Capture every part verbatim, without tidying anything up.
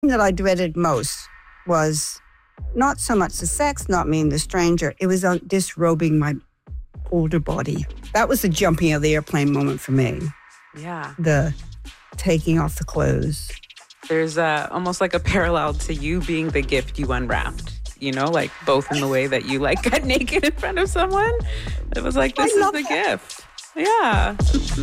that I dreaded most was not so much the sex, not meeting the stranger. It was uh, disrobing my older body. That was the jumping of the airplane moment for me. Yeah. The taking off the clothes. There's uh, almost like a parallel to you being the gift you unwrapped, you know, like both in the way that you like got naked in front of someone. It was like, this I is the that. gift. Yeah.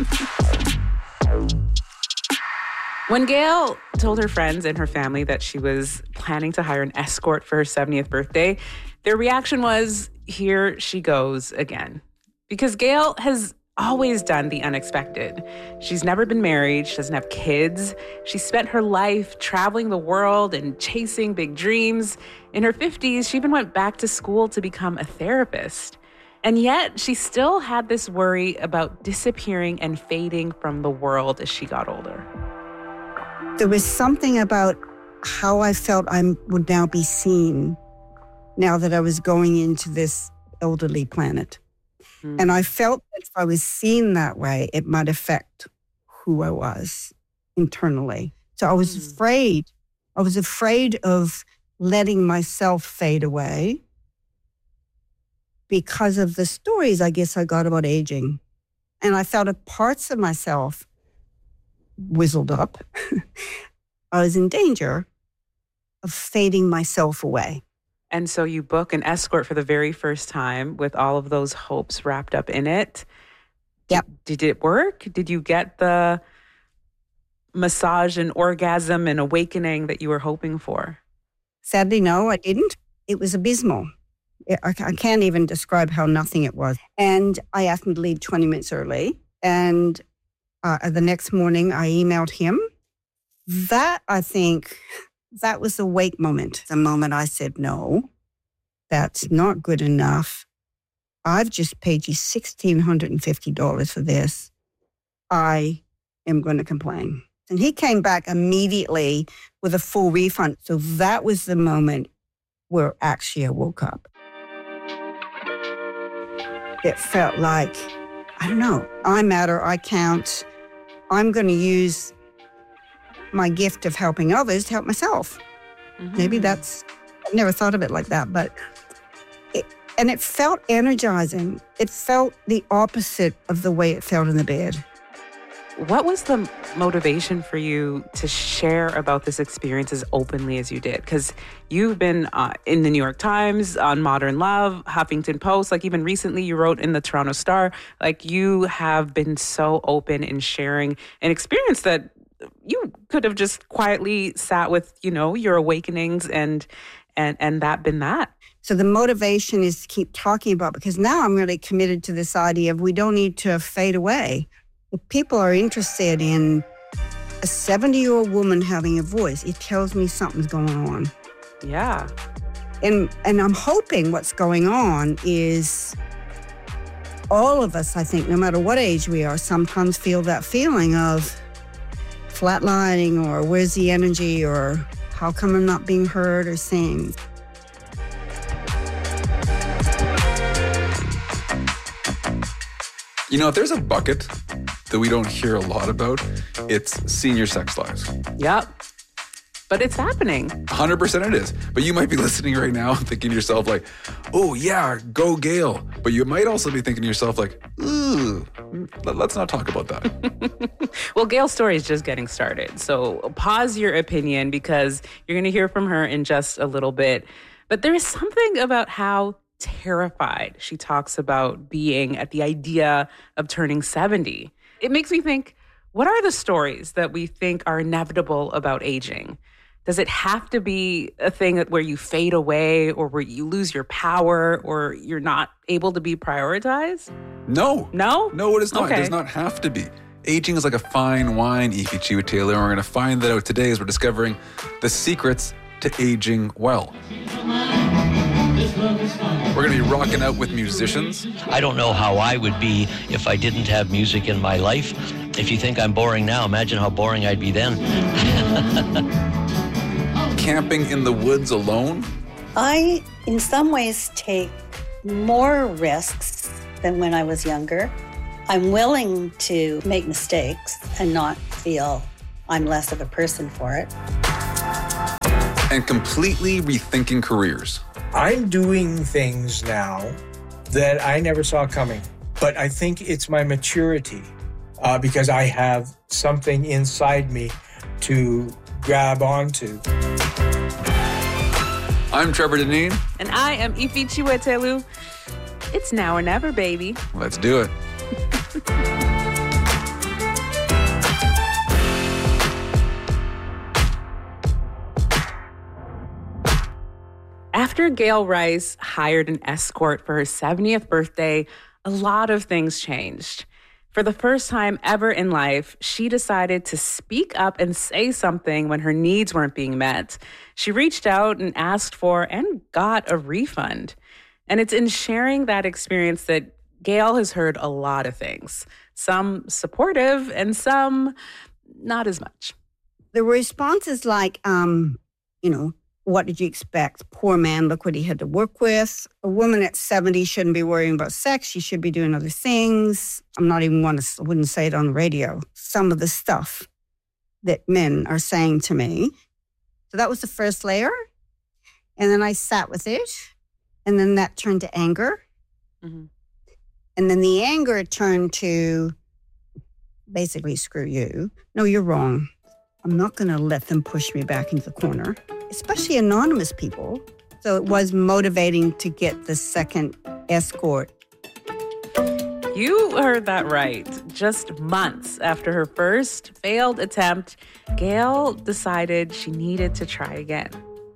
When Gail told her friends and her family that she was planning to hire an escort for her seventieth birthday, their reaction was, here she goes again. Because Gail has always done the unexpected. She's never been married. She doesn't have kids. She spent her life traveling the world and chasing big dreams. In her fifties, she even went back to school to become a therapist. And yet, she still had this worry about disappearing and fading from the world as she got older. There was something about how I felt I would now be seen now that I was going into this elderly planet. Mm. And I felt that if I was seen that way, it might affect who I was internally. So I was mm. afraid. I was afraid of letting myself fade away because of the stories, I guess, I got about aging. And I felt that parts of myself whizzled up. I was in danger of fading myself away. And so you book an escort for the very first time with all of those hopes wrapped up in it. Yep. Did it work? Did you get the massage and orgasm and awakening that you were hoping for? Sadly, no, I didn't. It was abysmal. I can't even describe how nothing it was. And I asked him to leave twenty minutes early. And uh, the next morning, I emailed him. That, I think, that was the wake moment. The moment I said, no, that's not good enough. I've just paid you one thousand six hundred fifty dollars for this. I am going to complain. And he came back immediately with a full refund. So that was the moment where actually I woke up. It felt like, I don't know, I matter, I count. I'm going to use my gift of helping others to help myself. Mm-hmm. Maybe that's, I've never thought of it like that, but, it, and it felt energizing. It felt the opposite of the way it felt in the bed. What was the motivation for you to share about this experience as openly as you did? Because you've been uh, in the New York Times, on Modern Love, Huffington Post, like even recently you wrote in the Toronto Star. Like you have been so open in sharing an experience that you could have just quietly sat with, you know, your awakenings and and and that been that. So the motivation is to keep talking about, because now I'm really committed to this idea of we don't need to fade away. If people are interested in a seventy-year-old woman having a voice, it tells me something's going on. Yeah. And and I'm hoping what's going on is all of us, I think, no matter what age we are, sometimes feel that feeling of flatlining or where's the energy or how come I'm not being heard or seen. You know, if there's a bucket that we don't hear a lot about, it's senior sex lives. Yep. But it's happening. one hundred percent it is. But you might be listening right now thinking to yourself like, oh yeah, go Gail. But you might also be thinking to yourself like, ooh, let's not talk about that. Well, Gail's story is just getting started. So pause your opinion because you're going to hear from her in just a little bit. But there is something about how terrified she talks about being at the idea of turning seventy. It makes me think, what are the stories that we think are inevitable about aging? Does it have to be a thing where you fade away or where you lose your power or you're not able to be prioritized? No. No? No, it is not. Okay. It does not have to be. Aging is like a fine wine, Ify Chiwetelwa, and we're going to find that out today as we're discovering the secrets to aging well. We're going to be rocking out with musicians. I don't know how I would be if I didn't have music in my life. If you think I'm boring now, imagine how boring I'd be then. Camping in the woods alone. I, in some ways, take more risks than when I was younger. I'm willing to make mistakes and not feel I'm less of a person for it. and completely rethinking careers. I'm doing things now that I never saw coming, but I think it's my maturity uh, because I have something inside me to grab onto. I'm Trevor Deneen. And I am Ifi Chiwetelu. It's now or never, baby. Let's do it. After Gail Rice hired an escort for her seventieth birthday, a lot of things changed. For the first time ever in life, she decided to speak up and say something when her needs weren't being met. She reached out and asked for and got a refund. And it's in sharing that experience that Gail has heard a lot of things, some supportive and some not as much. The responses like, um, you know, what did you expect? Poor man, look what he had to work with. A woman at seventy shouldn't be worrying about sex. She should be doing other things. I'm not even want to, I wouldn't say it on the radio. Some of the stuff that men are saying to me. So that was the first layer. And then I sat with it. And then that turned to anger. Mm-hmm. And then the anger turned to basically, screw you. No, you're wrong. I'm not going to let them push me back into the corner, especially anonymous people. So it was motivating to get the second escort. You heard that right. Just months after her first failed attempt, Gail decided she needed to try again.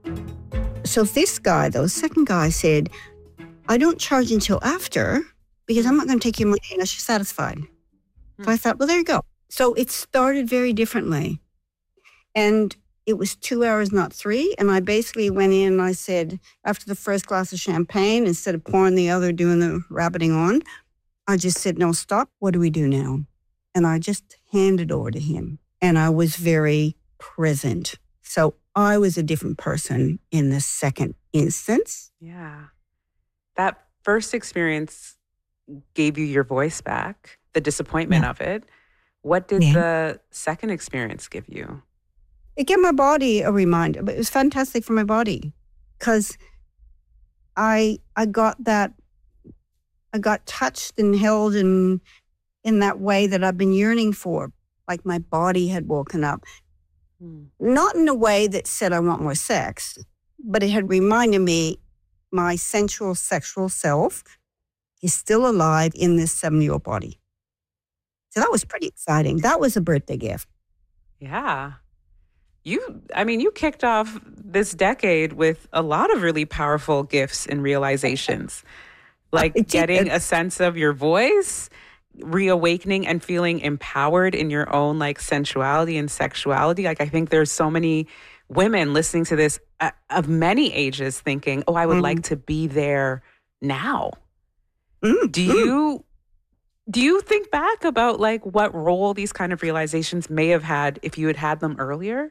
So this guy, though, second guy said, I don't charge until after because I'm not going to take your money unless you're satisfied. Hmm. So I thought, well, there you go. So it started very differently. And it was two hours, not three. And I basically went in and I said, after the first glass of champagne, instead of pouring the other, doing the rabbiting on, I just said, no, stop. What do we do now? And I just handed over to him. And I was very present. So I was a different person in the second instance. Yeah. That first experience gave you your voice back, the disappointment yeah. of it. What did yeah. the second experience give you? It gave my body a reminder, but it was fantastic for my body because I I got that, I got touched and held in, in that way that I've been yearning for, like my body had woken up. Hmm. Not in a way that said I want more sex, but it had reminded me my sensual sexual self is still alive in this seven-year-old body. So that was pretty exciting. That was a birthday gift. Yeah. You, I mean, you kicked off this decade with a lot of really powerful gifts and realizations, like getting a sense of your voice, reawakening and feeling empowered in your own like sensuality and sexuality. Like I think there's so many women listening to this uh, of many ages thinking, oh, I would mm. like to be there now. Mm. Do you... Do you think back about like what role these kind of realizations may have had if you had had them earlier?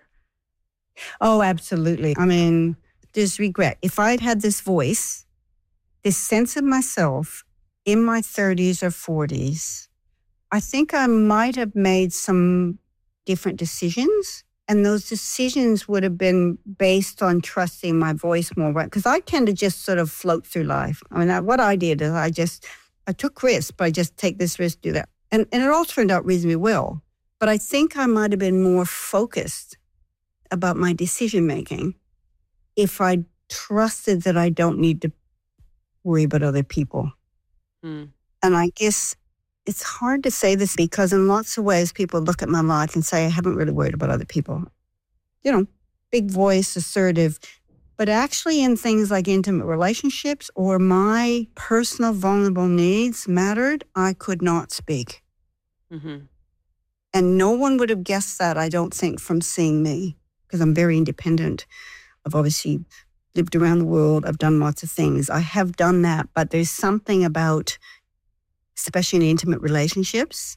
Oh, absolutely. I mean, there's regret. If I'd had this voice, this sense of myself in my thirties or forties, I think I might have made some different decisions. And those decisions would have been based on trusting my voice more. Because I tend to just sort of float through life. I mean, I, what I did is I just... I took risks, but I just take this risk, do that. And and it all turned out reasonably well. But I think I might have been more focused about my decision-making if I trusted that I don't need to worry about other people. Mm. And I guess it's hard to say this because in lots of ways, people look at my life and say, I haven't really worried about other people. You know, big voice, assertive. But actually in things like intimate relationships or my personal vulnerable needs mattered, I could not speak. Mm-hmm. And no one would have guessed that, I don't think, from seeing me, because I'm very independent. I've obviously lived around the world. I've done lots of things. I have done that, but there's something about, especially in intimate relationships,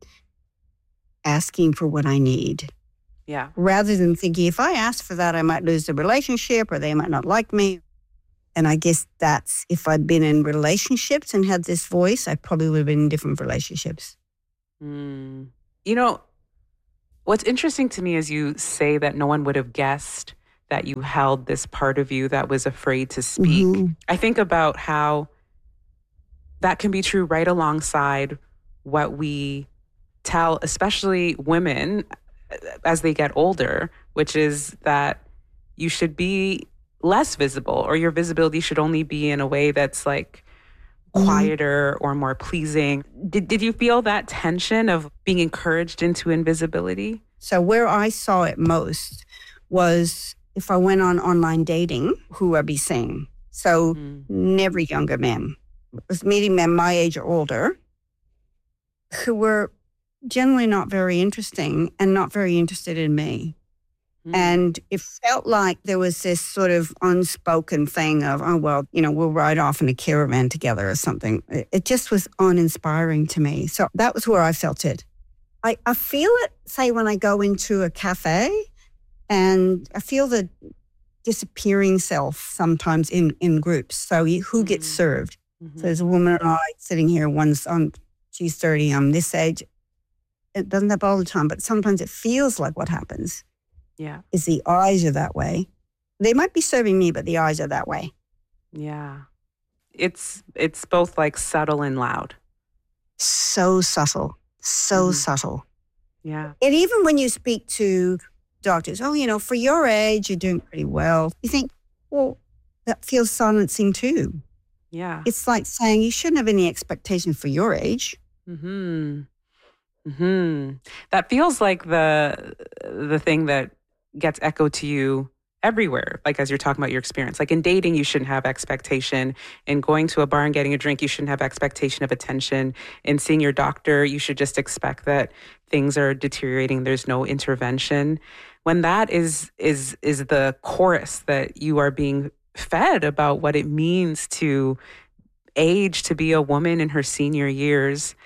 asking for what I need. Yeah. Rather than thinking, if I ask for that, I might lose the relationship or they might not like me. And I guess that's, if I'd been in relationships and had this voice, I probably would have been in different relationships. Mm. You know, what's interesting to me is you say that no one would have guessed that you held this part of you that was afraid to speak. Mm-hmm. I think about how that can be true right alongside what we tell, especially women as they get older, which is that you should be less visible, or your visibility should only be in a way that's like quieter or more pleasing. Did, did you feel that tension of being encouraged into invisibility? So where I saw it most was if I went on online dating, who I'd be seeing. So Mm. never younger men. I was meeting men my age or older who were generally not very interesting and not very interested in me. Mm. And it felt like there was this sort of unspoken thing of, oh, well, you know, we'll ride off in a caravan together or something. It, it just was uninspiring to me. So that was where I felt it. I, I feel it, say, when I go into a cafe, and I feel the disappearing self sometimes in, in groups. So you, who gets Mm. served? Mhm. So there's a woman and I sitting here, one's on, she's thirty, I'm this age. It doesn't happen all the time, but sometimes it feels like what happens Yeah. is the eyes are that way. They might be serving me, but the eyes are that way. Yeah. It's it's both like subtle and loud. So subtle, so Mhm. subtle. Yeah. And even when you speak to doctors, oh, you know, for your age, you're doing pretty well. You think, well, that feels silencing too. Yeah. It's like saying you shouldn't have any expectation for your age. Hmm. Hmm. That feels like the the thing that gets echoed to you everywhere. Like as you're talking about your experience, like in dating, you shouldn't have expectation. In going to a bar and getting a drink, you shouldn't have expectation of attention. In seeing your doctor, you should just expect that things are deteriorating. There's no intervention. When that is is is the chorus that you are being fed about what it means to age, to be a woman in her senior years.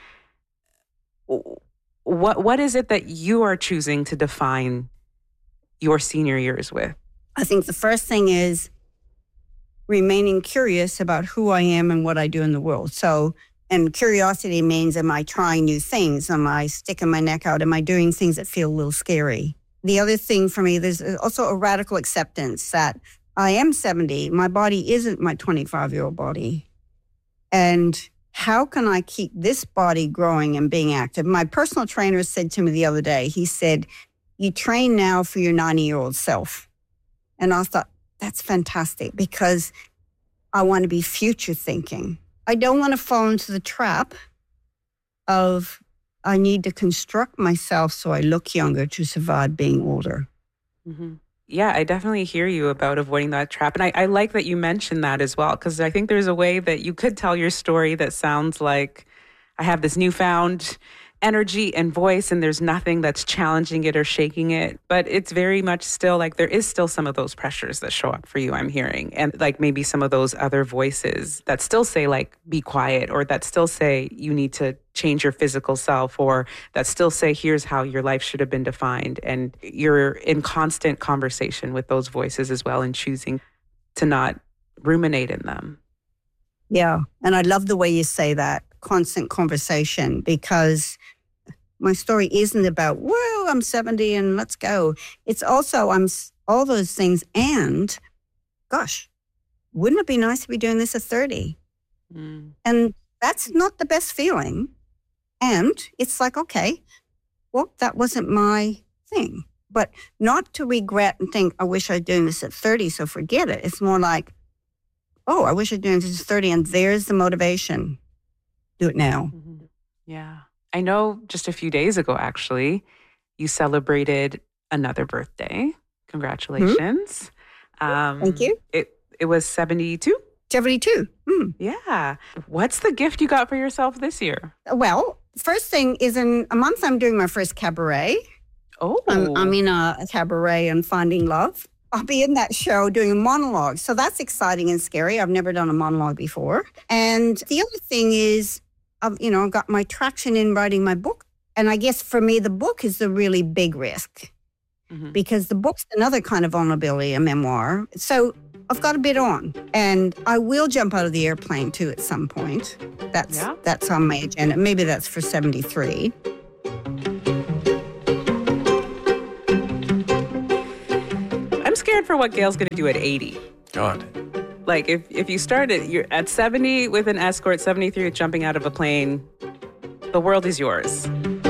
What what is it that you are choosing to define your senior years with? I think the first thing is remaining curious about who I am and what I do in the world. So, and curiosity means, am I trying new things? Am I sticking my neck out? Am I doing things that feel a little scary? The other thing for me, there's also a radical acceptance that I am seventy. My body isn't my twenty-five-year-old body. And how can I keep this body growing and being active? My personal trainer said to me the other day, he said, you train now for your ninety-year-old self. And I thought, that's fantastic because I want to be future thinking. I don't want to fall into the trap of I need to construct myself so I look younger to survive being older. Mm-hmm. Yeah, I definitely hear you about avoiding that trap. And I, I like that you mentioned that as well, because I think there's a way that you could tell your story that sounds like I have this newfound energy and voice and there's nothing that's challenging it or shaking it. But it's very much still like there is still some of those pressures that show up for you, I'm hearing. And like maybe some of those other voices that still say like, be quiet, or that still say you need to change your physical self, or that still say, here's how your life should have been defined. And you're in constant conversation with those voices as well and choosing to not ruminate in them. Yeah. And I love the way you say that, constant conversation, because my story isn't about, well, I'm seventy and let's go. It's also, I'm all those things. And gosh, wouldn't it be nice to be doing this at thirty? Mm. And that's not the best feeling. And it's like, okay, well, that wasn't my thing. But not to regret and think, I wish I'd doing this at thirty, so forget it. It's more like, oh, I wish I'd doing this at thirty, and there's the motivation. Do it now. Mm-hmm. Yeah. I know just a few days ago, actually, you celebrated another birthday. Congratulations. Mm-hmm. Um, Thank you. It it was seventy-two? seventy-two. Mm. Yeah. What's the gift you got for yourself this year? Well, first thing is in a month, I'm doing my first cabaret. Oh. I'm, I'm in a, a cabaret and Finding Love. I'll be in that show doing a monologue. So that's exciting and scary. I've never done a monologue before. And the other thing is, I've, you know, got my traction in writing my book. And I guess for me, the book is the really big risk Mm-hmm. because the book's another kind of vulnerability, a memoir. So I've got a bit on, and I will jump out of the airplane too at some point. That's Yeah. that's on my agenda. Maybe that's for seventy-three. I'm scared prepared for what Gail's going to do at eighty. God. Like, if, if you start at, you're at seventy with an escort, seventy-three with jumping out of a plane, the world is yours.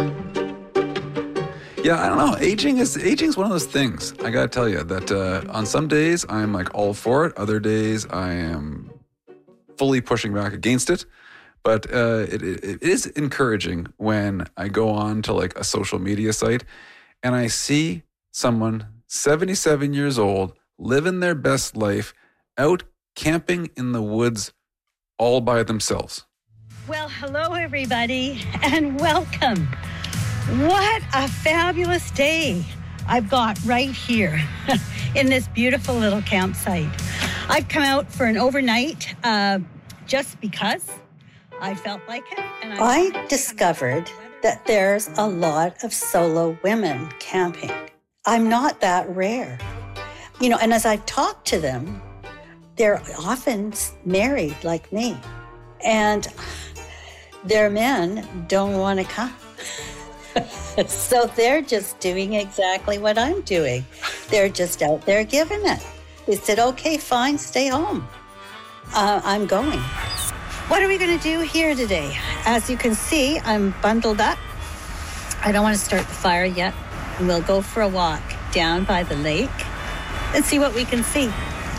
Yeah, I don't know. Aging is aging is one of those things. I gotta tell you that uh, on some days I'm like all for it. Other days I am fully pushing back against it. But uh, it, it, it is encouraging when I go on to like a social media site and I see someone seventy-seven years old living their best life out camping in the woods all by themselves. Well, hello, everybody, and welcome. What a fabulous day I've got right here in this beautiful little campsite. I've come out for an overnight uh, just because I felt like it. And I, I discovered that there's a lot of solo women camping. I'm not that rare. You know, and as I've talked to them, they're often married like me. And their men don't want to come. So they're just doing exactly what I'm doing. They're just out there giving it. They said, okay, fine, stay home. Uh, I'm going. What are we going to do here today? As you can see, I'm bundled up. I don't want to start the fire yet. And we'll go for a walk down by the lake and see what we can see.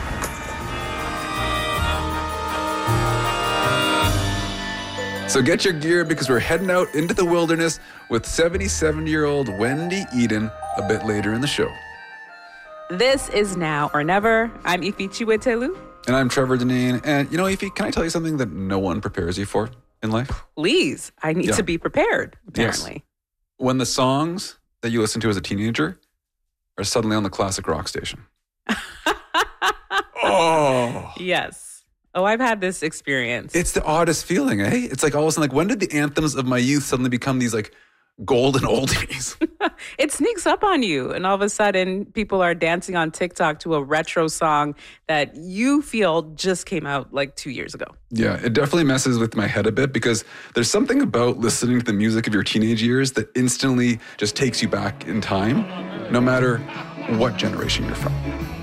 So get your gear because we're heading out into the wilderness with seventy-seven-year-old Wendy Eden a bit later in the show. This is Now or Never. I'm Ifi Chiwetelu. And I'm Trevor Deneen. And you know, Ifi, can I tell you something that no one prepares you for in life? Please. I need Yeah. to be prepared, apparently. Yes. When the songs that you listen to as a teenager are suddenly on the classic rock station. Oh. Yes. Oh, I've had this experience. It's the oddest feeling, eh? It's like all of a sudden, like, when did the anthems of my youth suddenly become these like golden oldies? It sneaks up on you, and all of a sudden people are dancing on TikTok to a retro song that you feel just came out like two years ago. Yeah, it definitely messes with my head a bit because there's something about listening to the music of your teenage years that instantly just takes you back in time, no matter what generation you're from.